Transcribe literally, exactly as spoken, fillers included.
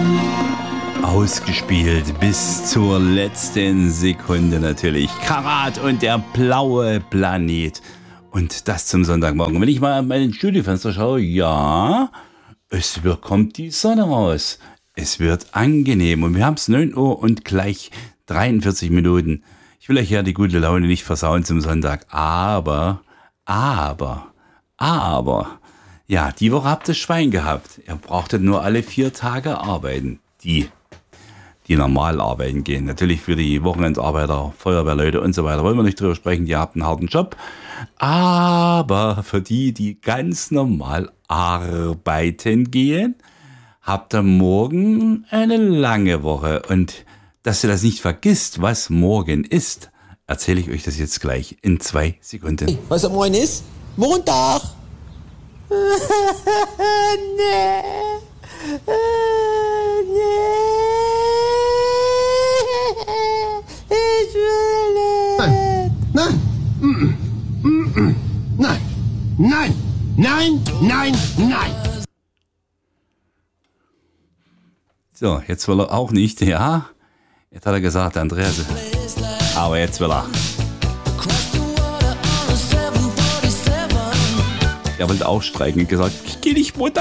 Ausgespielt bis zur letzten Sekunde natürlich. Karat und der blaue Planet. Und das zum Sonntagmorgen. Wenn ich mal an mein Studiofenster schaue, ja, es wird, kommt die Sonne raus. Es wird angenehm. Und wir haben es neun Uhr und gleich dreiundvierzig Minuten. Ich will euch ja die gute Laune nicht versauen zum Sonntag. Aber, aber, aber, ja, die Woche habt ihr Schwein gehabt. Ihr brauchtet nur alle vier Tage arbeiten. Die die normal arbeiten gehen. Natürlich für die Wochenendarbeiter, Feuerwehrleute und so weiter wollen wir nicht drüber sprechen, die haben einen harten Job. Aber für die, die ganz normal arbeiten gehen, habt ihr morgen eine lange Woche. Und dass ihr das nicht vergisst, was morgen ist, erzähle ich euch das jetzt gleich in zwei Sekunden. Hey, was am Morgen ist? Montag! Nee. Nee. Ich will nicht. Nein. Nein. Mm-mm. Nein. Nein. Nein. Nein. Nein. So, jetzt will er auch nicht, ja. Jetzt hat er gesagt, Andreas. Aber jetzt will er. Der wollte auch streiken und gesagt, ich geh nicht Montag